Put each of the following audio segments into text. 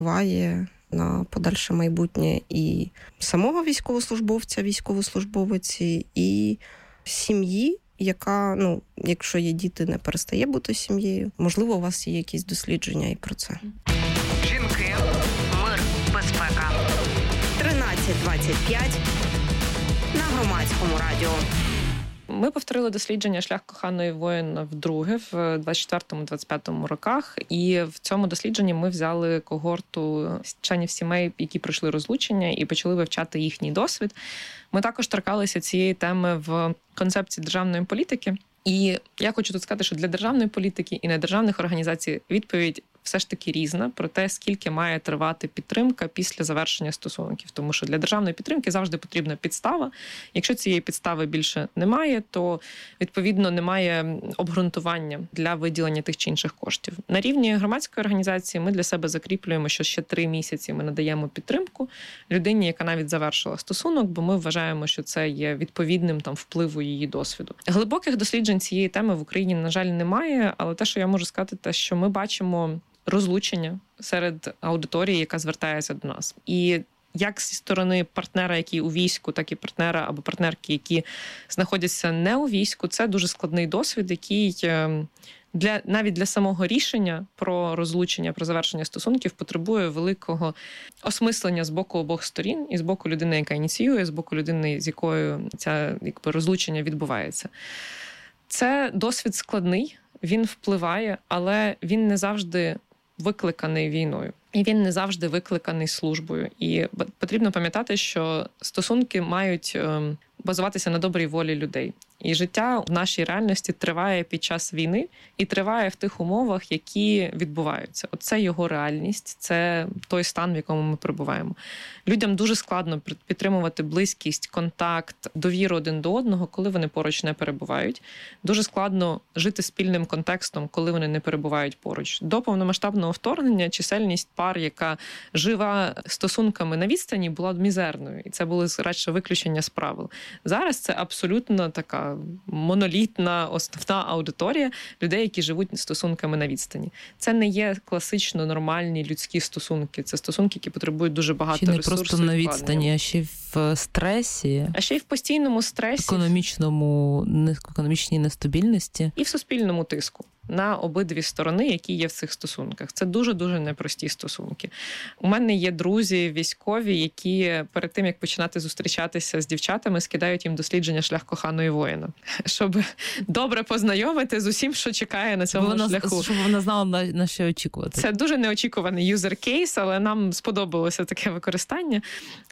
впливає на подальше майбутнє і самого військовослужбовця, військовослужбовиці, і сім'ї, яка, якщо є діти, не перестає бути сім'єю. Можливо, у вас є якісь дослідження і про це. Жінки, мир, безпека. 13:25 на Громадському радіо. Ми повторили дослідження «Шлях коханої воїна» вдруге в 24-25 роках. І в цьому дослідженні ми взяли когорту членів сімей, які пройшли розлучення, і почали вивчати їхній досвід. Ми також торкалися цієї теми в концепції державної політики. І я хочу тут сказати, що для державної політики і недержавних організацій відповідь все ж таки різна про те, скільки має тривати підтримка після завершення стосунків. Тому що для державної підтримки завжди потрібна підстава. Якщо цієї підстави більше немає, то, відповідно, немає обґрунтування для виділення тих чи інших коштів. На рівні громадської організації ми для себе закріплюємо, що ще 3 місяці ми надаємо підтримку людині, яка навіть завершила стосунок, бо ми вважаємо, що це є відповідним впливу її досвіду. Глибоких досліджень цієї теми в Україні, на жаль, немає, але те, що я можу сказати, те, що ми бачимо розлучення серед аудиторії, яка звертається до нас. І як зі сторони партнера, який у війську, так і партнера або партнерки, які знаходяться не у війську, це дуже складний досвід, який навіть для самого рішення про розлучення, про завершення стосунків потребує великого осмислення з боку обох сторін, і з боку людини, яка ініціює, з боку людини, з якою це розлучення відбувається. Це досвід складний, він впливає, але він не завжди викликаний війною. І він не завжди викликаний службою. І потрібно пам'ятати, що стосунки мають базуватися на добрій волі людей. І життя в нашій реальності триває під час війни і триває в тих умовах, які відбуваються. Оце його реальність, це той стан, в якому ми перебуваємо. Людям дуже складно підтримувати близькість, контакт, довіру один до одного, коли вони поруч не перебувають. Дуже складно жити спільним контекстом, коли вони не перебувають поруч. До повномасштабного вторгнення чисельність пар, яка жива стосунками на відстані, була мізерною. І це були радше виключення з правил. Зараз це абсолютно така монолітна, основна аудиторія людей, які живуть стосунками на відстані. Це не є класично нормальні людські стосунки. Це стосунки, які потребують дуже багато ресурсів. Чи не просто на відстані, а ще й в стресі. А ще й в постійному стресі. Економічній нестабільності. І в суспільному тиску на обидві сторони, які є в цих стосунках. Це дуже-дуже непрості стосунки. У мене є друзі військові, які перед тим, як починати зустрічатися з дівчатами, скидають їм дослідження «Шлях коханої воїна», щоб добре познайомити з усім, що чекає на цьому шляху. Щоб вона знала, на що очікувати. Це дуже неочікуваний юзер-кейс, але нам сподобалося таке використання.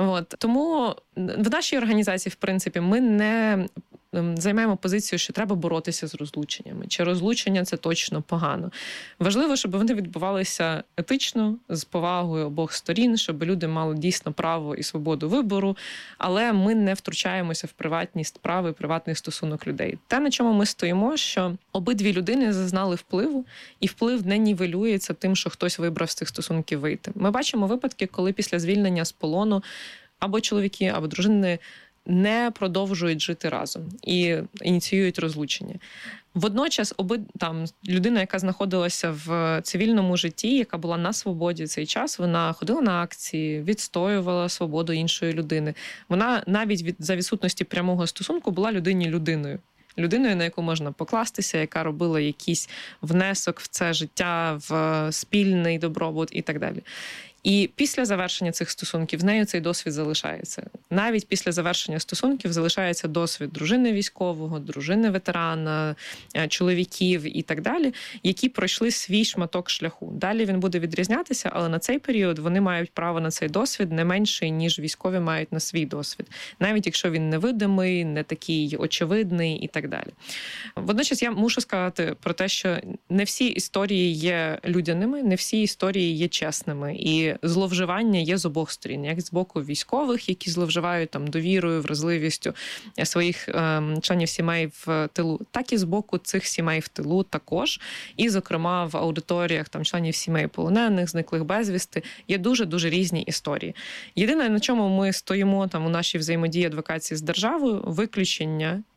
Тому в нашій організації, в принципі, ми не займаємо позицію, що треба боротися з розлученнями. Чи розлучення – це точно погано. Важливо, щоб вони відбувалися етично, з повагою обох сторін, щоб люди мали дійсно право і свободу вибору, але ми не втручаємося в приватні справи, приватний стосунок людей. Те, на чому ми стоїмо, що обидві людини зазнали впливу, і вплив не нівелюється тим, що хтось вибрав з цих стосунків вийти. Ми бачимо випадки, коли після звільнення з полону або чоловіки, або дружини не продовжують жити разом і ініціюють розлучення. Водночас людина, яка знаходилася в цивільному житті, яка була на свободі цей час, вона ходила на акції, відстоювала свободу іншої людини. Вона навіть за відсутності прямого стосунку була людиною, на яку можна покластися, яка робила якийсь внесок в це життя, в спільний добробут і так далі. І після завершення цих стосунків з нею цей досвід залишається. Навіть після завершення стосунків залишається досвід дружини військового, дружини ветерана, чоловіків і так далі, які пройшли свій шматок шляху. Далі він буде відрізнятися, але на цей період вони мають право на цей досвід не менший, ніж військові мають на свій досвід. Навіть якщо він невидимий, не такий очевидний і так далі. Водночас я мушу сказати про те, що не всі історії є людяними, не всі історії є чесними. І зловживання є з обох сторін, як з боку військових, які зловживають довірою, вразливістю своїх членів сімей в тилу, так і з боку цих сімей в тилу також. І, зокрема, в аудиторіях членів сімей полонених, зниклих безвісти, є дуже-дуже різні історії. Єдине, на чому ми стоїмо у нашій взаємодії адвокації з державою, виключення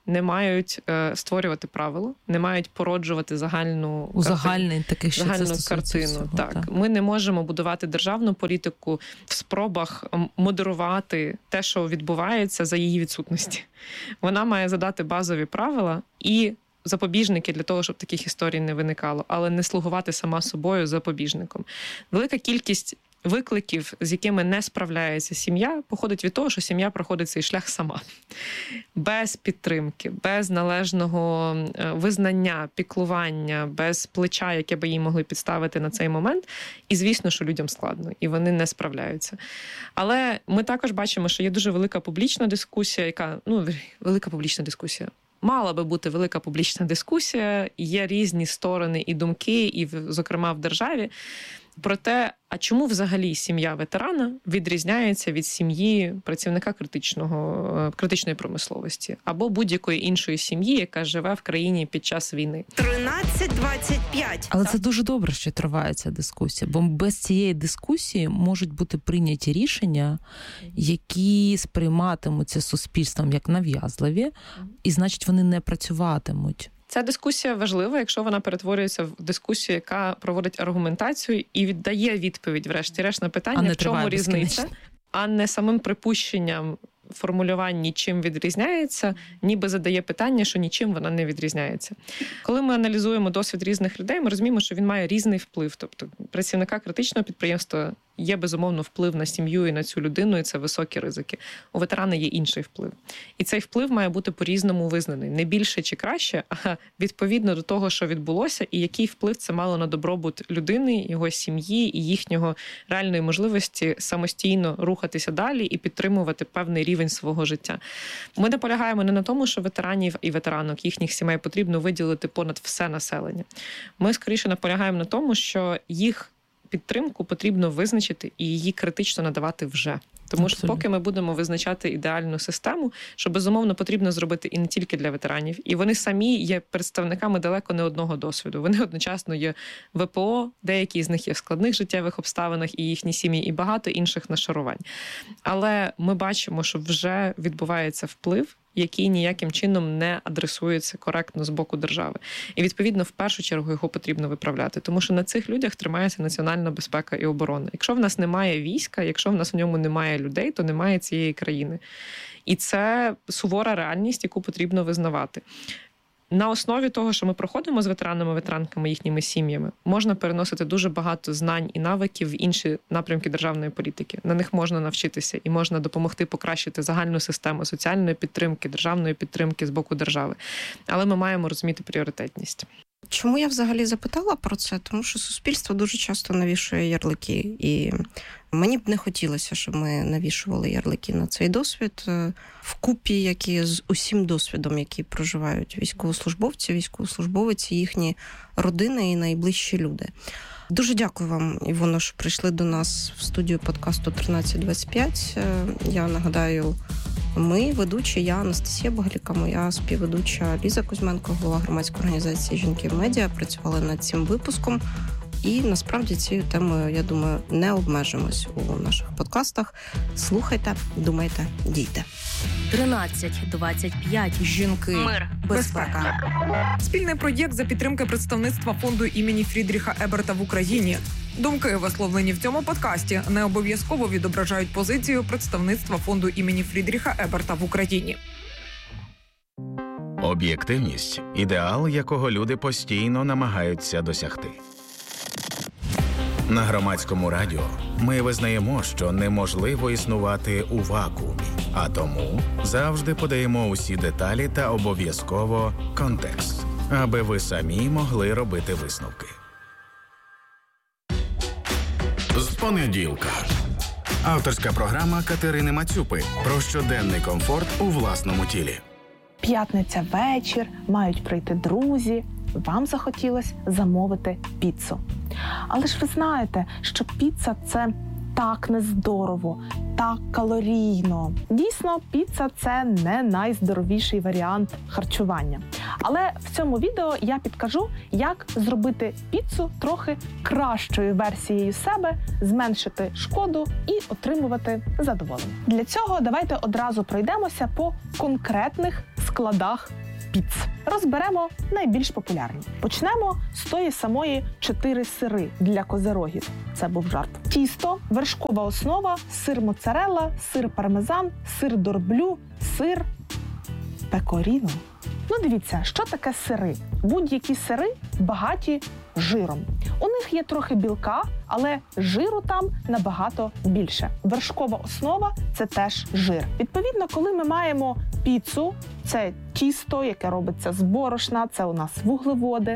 не мають створювати правила, не мають породжувати загальну картину. Так. Ми не можемо будувати державну політику в спробах модерувати те, що відбувається за її відсутності. Вона має задати базові правила і запобіжники для того, щоб таких історій не виникало, але не слугувати сама собою запобіжником. Велика кількість викликів, з якими не справляється сім'я, походить від того, що сім'я проходить цей шлях сама. Без підтримки, без належного визнання, піклування, без плеча, яке би їй могли підставити на цей момент. І, звісно, що людям складно, і вони не справляються. Але ми також бачимо, що є дуже велика публічна дискусія, Мала би бути велика публічна дискусія, є різні сторони і думки, і, зокрема, в державі, про те, а чому взагалі сім'я ветерана відрізняється від сім'ї працівника критичної промисловості або будь-якої іншої сім'ї, яка живе в країні під час війни. 13:25. Але це дуже добре, що триває ця дискусія, бо без цієї дискусії можуть бути прийняті рішення, які сприйматимуться суспільством як нав'язливі, і, значить, вони не працюватимуть. Ця дискусія важлива, якщо вона перетворюється в дискусію, яка проводить аргументацію і віддає відповідь, врешті-решт, на питання, в чому різниця, а не самим припущенням формулюванні, чим відрізняється, ніби задає питання, що нічим вона не відрізняється. Коли ми аналізуємо досвід різних людей, ми розуміємо, що він має різний вплив. Тобто працівника критичного підприємства є, безумовно, вплив на сім'ю і на цю людину, і це високі ризики. У ветерана є інший вплив. І цей вплив має бути по-різному визнаний. Не більше чи краще, а відповідно до того, що відбулося, і який вплив це мало на добробут людини, його сім'ї і їхнього реальної можливості самостійно рухатися далі і підтримувати певний рівень свого життя. Ми наполягаємо не на тому, що ветеранів і ветеранок, їхніх сімей потрібно виділити понад все населення. Ми, скоріше, наполягаємо на тому, що їх підтримку потрібно визначити і її критично надавати вже. Тому що поки ми будемо визначати ідеальну систему, що, безумовно, потрібно зробити і не тільки для ветеранів. І вони самі є представниками далеко не одного досвіду. Вони одночасно є ВПО, деякі з них є в складних життєвих обставинах, і їхні сім'ї, і багато інших нашарувань. Але ми бачимо, що вже відбувається вплив, який ніяким чином не адресується коректно з боку держави. І, відповідно, в першу чергу його потрібно виправляти. Тому що на цих людях тримається національна безпека і оборона. Якщо в нас немає війська, якщо в нас в ньому немає людей, то немає цієї країни. І це сувора реальність, яку потрібно визнавати. На основі того, що ми проходимо з ветеранами, ветеранками, їхніми сім'ями, можна переносити дуже багато знань і навиків в інші напрямки державної політики. На них можна навчитися і можна допомогти покращити загальну систему соціальної підтримки, державної підтримки з боку держави. Але ми маємо розуміти пріоритетність. Чому я взагалі запитала про це? Тому що суспільство дуже часто навішує ярлики. І мені б не хотілося, щоб ми навішували ярлики на цей досвід вкупі, які з усім досвідом, який проживають військовослужбовці, військовослужбовиці, їхні родини і найближчі люди. Дуже дякую вам, Івоно, що прийшли до нас в студію подкасту 1325. Я нагадаю, ми, ведучі, я Анастасія Багаліка, моя співведуча Ліза Кузьменко, голова громадської організації «Жінки в медіа», працювали над цим випуском. І, насправді, цією темою, я думаю, не обмежимось у наших подкастах. Слухайте, думайте, дійте. 1325. Жінки. Мир. Безпека. Спільний проєкт за підтримки представництва фонду імені Фрідріха Еберта в Україні. Думки, висловлені в цьому подкасті, не обов'язково відображають позицію представництва фонду імені Фрідріха Еберта в Україні. Об'єктивність – ідеал, якого люди постійно намагаються досягти. На Громадському радіо ми визнаємо, що неможливо існувати у вакуумі, а тому завжди подаємо усі деталі та обов'язково контекст, аби ви самі могли робити висновки. З понеділка. Авторська програма Катерини Мацюпи про щоденний комфорт у власному тілі. П'ятниця вечір, мають прийти друзі. Вам захотілося замовити піцу. Але ж ви знаєте, що піца – це так нездорово, так калорійно. Дійсно, піца – це не найздоровіший варіант харчування. Але в цьому відео я підкажу, як зробити піцу трохи кращою версією себе, зменшити шкоду і отримувати задоволення. Для цього давайте одразу пройдемося по конкретних складах піц. Розберемо найбільш популярні. Почнемо з тої самої 4 сири для козирогів. Це був жарт. Тісто, вершкова основа, сир моцарелла, сир пармезан, сир дорблю, сир пекоріно. Ну, дивіться, що таке сири? Будь-які сири багаті жиром. У них є трохи білка, але жиру там набагато більше. Вершкова основа – це теж жир. Відповідно, коли ми маємо піцу, це тісто, яке робиться з борошна, це у нас вуглеводи.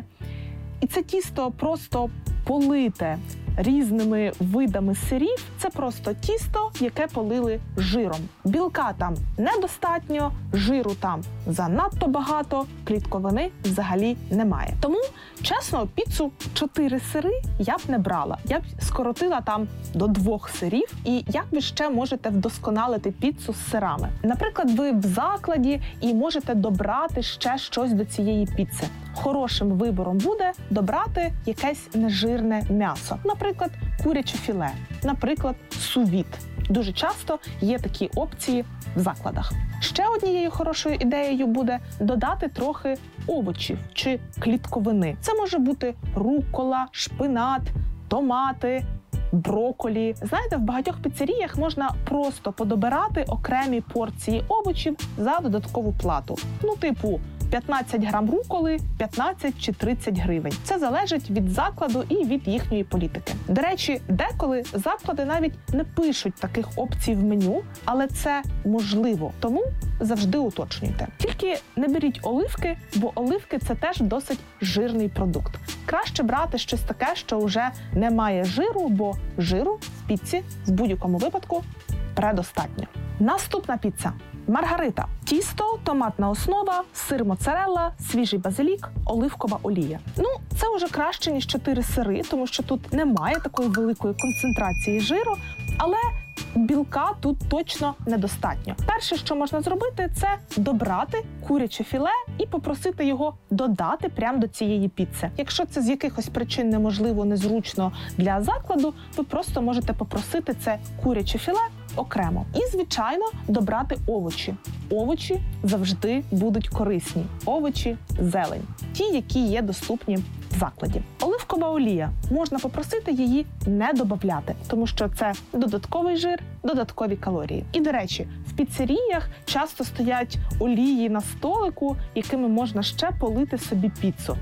І це тісто просто полите різними видами сирів. Це просто тісто, яке полили жиром. Білка там недостатньо, жиру там занадто багато, клітковини взагалі немає. Тому, чесно, піцу 4 сири я б не брала. Я б скоротила там до 2 сирів. І як ви ще можете вдосконалити піцу з сирами? Наприклад, ви в закладі і можете добрати ще щось до цієї піци. Хорошим вибором буде добрати якесь нежирне м'ясо. Наприклад, куряче філе, наприклад, сувіт. Дуже часто є такі опції в закладах. Ще однією хорошою ідеєю буде додати трохи овочів чи клітковини. Це може бути руккола, шпинат, томати, брокколі. Знаєте, в багатьох піцеріях можна просто подобирати окремі порції овочів за додаткову плату. Ну, типу, 15 грам руколи, 15 чи 30 гривень. Це залежить від закладу і від їхньої політики. До речі, деколи заклади навіть не пишуть таких опцій в меню, але це можливо. Тому завжди уточнюйте. Тільки не беріть оливки, бо оливки – це теж досить жирний продукт. Краще брати щось таке, що вже не має жиру, бо жиру в піці в будь-якому випадку предостатньо. Наступна піца. Маргарита. Тісто, томатна основа, сир моцарелла, свіжий базилік, оливкова олія. Ну, це вже краще, ніж 4 сири, тому що тут немає такої великої концентрації жиру, але білка тут точно недостатньо. Перше, що можна зробити, це добрати куряче філе і попросити його додати прямо до цієї піци. Якщо це з якихось причин неможливо, незручно для закладу, ви просто можете попросити це куряче філе окремо. І, звичайно, добрати овочі. Овочі завжди будуть корисні. Овочі, зелень. Ті, які є доступні в закладі. Оливкова олія. Можна попросити її не додавати, тому що це додатковий жир, додаткові калорії. І, до речі, в піцеріях часто стоять олії на столику, якими можна ще полити собі піцу.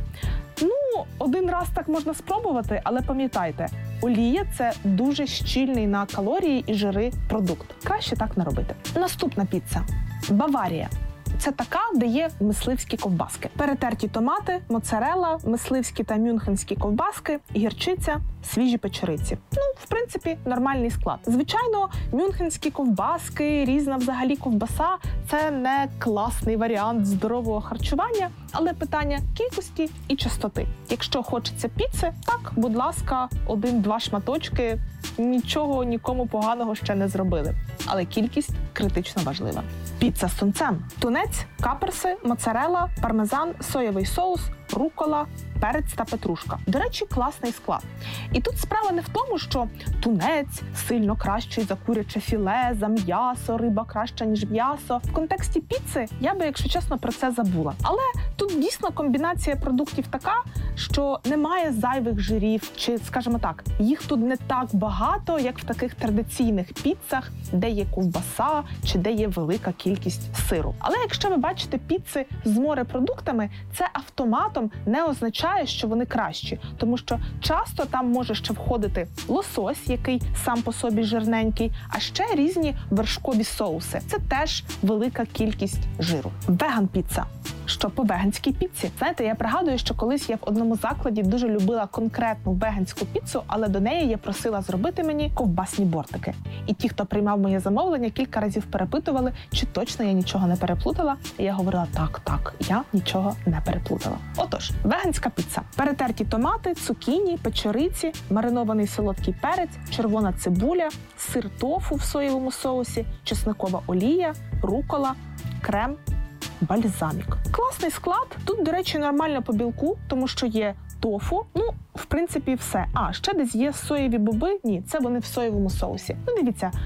Ну, один раз так можна спробувати, але пам'ятайте, олія – це дуже щільний на калорії і жири продукт. Краще так не робити. Наступна піца. Баварія. Це така, де є мисливські ковбаски. Перетерті томати, моцарелла, мисливські та мюнхенські ковбаски, гірчиця, свіжі печериці. Ну, в принципі, нормальний склад. Звичайно, мюнхенські ковбаски, різна взагалі ковбаса – це не класний варіант здорового харчування, але питання кількості і частоти. Якщо хочеться піци, так, будь ласка, 1-2 шматочки, нічого нікому поганого ще не зробили. Але кількість критично важлива. Піца з тунцем. Тунець, каперси, моцарелла, пармезан, соєвий соус, руккола, перець та петрушка. До речі, класний склад. І тут справа не в тому, що тунець сильно кращий за куряче філе, за м'ясо, риба краща, ніж м'ясо. В контексті піци я би, якщо чесно, про це забула. Але тут дійсно комбінація продуктів така, що немає зайвих жирів, чи, скажімо так, їх тут не так багато, як в таких традиційних піцах, де є ковбаса, чи де є велика кількість сиру. Але якщо ви бачите піци з морепродуктами, це автоматом не означає, що вони кращі, тому що часто там може ще входити лосось, який сам по собі жирненький, а ще різні вершкові соуси. Це теж велика кількість жиру. Веган-піца. Що по веганській піці? Знаєте, я пригадую, що колись я в одному закладі дуже любила конкретну веганську піцу, але до неї я просила зробити мені ковбасні бортики. І ті, хто приймав моє замовлення, кілька разів перепитували, чи точно я нічого не переплутала. І я говорила, так, я нічого не переплутала. Отож, веганська піца. Перетерті томати, цукіні, печериці, маринований солодкий перець, червона цибуля, сир тофу в соєвому соусі, чесникова олія, руккола, крем, бальзамік. Класний склад. Тут, до речі, нормально по білку, тому що є тофу. Ну, в принципі, все. А, ще десь є соєві боби. Ні, це вони в соєвому соусі. Ну, дивіться,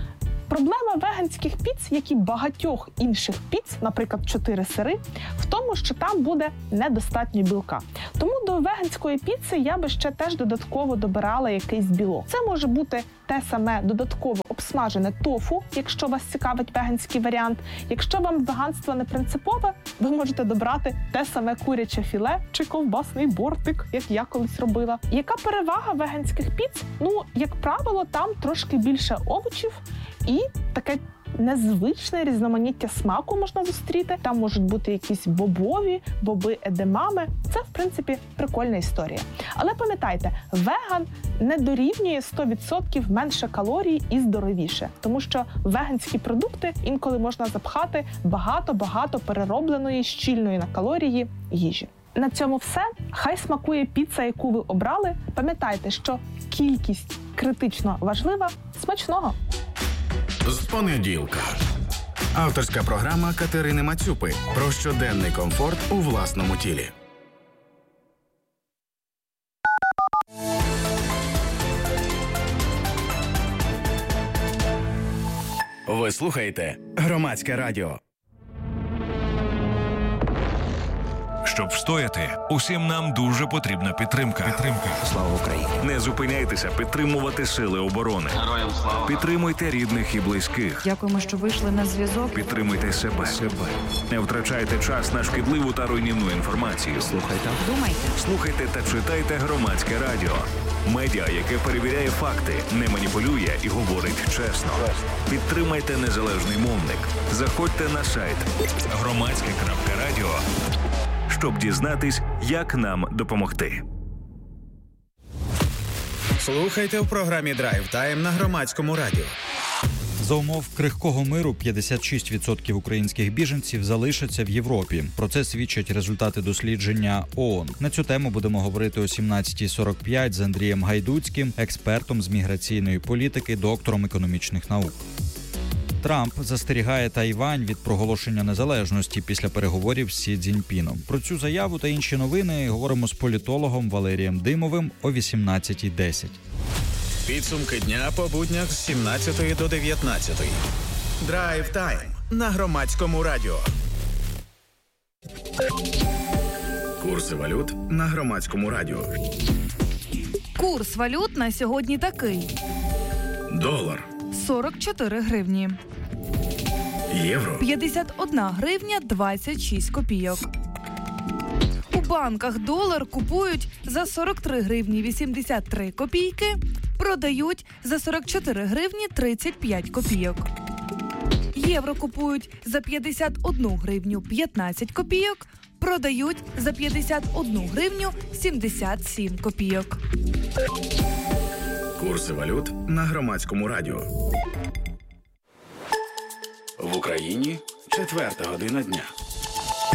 Проблема веганських піц, як і багатьох інших піц, наприклад, 4 сири, в тому, що там буде недостатньо білка. Тому до веганської піци я би ще теж додатково добирала якийсь білок. Це може бути те саме додатково обсмажене тофу, якщо вас цікавить веганський варіант. Якщо вам веганство не принципове, ви можете добрати те саме куряче філе чи ковбасний бортик, як я колись робила. Яка перевага веганських піц? Ну, як правило, там трошки більше овочів і таке незвичне різноманіття смаку можна зустріти. Там можуть бути якісь бобові, боби едемами. Це, в принципі, прикольна історія. Але пам'ятайте, веган не дорівнює 100% менше калорій і здоровіше. Тому що в веганські продукти інколи можна запхати багато-багато переробленої, щільної на калорії їжі. На цьому все. Хай смакує піца, яку ви обрали. Пам'ятайте, що кількість критично важлива. Смачного! З понеділка. Авторська програма Катерини Мацюпи про щоденний комфорт у власному тілі. Ви слухаєте Громадське радіо. Щоб встояти, усім нам дуже потрібна підтримка. Слава Україні! Не зупиняйтеся підтримувати сили оборони. Героям слава! Підтримуйте рідних і близьких. Дякуємо, що вийшли на зв'язок. Підтримуйте себе. Не втрачайте час на шкідливу та руйнівну інформацію. Слухайте та читайте Громадське радіо. Медіа, яке перевіряє факти, не маніпулює і говорить чесно. Підтримайте незалежний мовник. Заходьте на сайт громадське.радіо, щоб дізнатись, як нам допомогти. Слухайте в програмі Драйв Тайм на Громадському радіо. За умов крихкого миру 56% українських біженців залишаться в Європі. Про це свідчать результати дослідження ООН. На цю тему будемо говорити о 17:45 з Андрієм Гайдуцьким, експертом з міграційної політики, доктором економічних наук. Трамп застерігає Тайвань від проголошення незалежності після переговорів з Сі Цзіньпіном. Про цю заяву та інші новини говоримо з політологом Валерієм Димовим о 18:10. Підсумки дня по буднях з 17 до 19. Драйв Тайм на Громадському радіо. Курси валют на Громадському радіо. Курс валют на сьогодні такий. Долар. 44 гривні. Євро. 51 гривня 26 копійок. У банках долар купують за 43 гривні 83 копійки, продають за 44 гривні 35 копійок. Євро купують за 51 гривню 15 копійок, продають за 51 гривню 77 копійок. Курси валют на Громадському радіо. В Україні 4 година дня.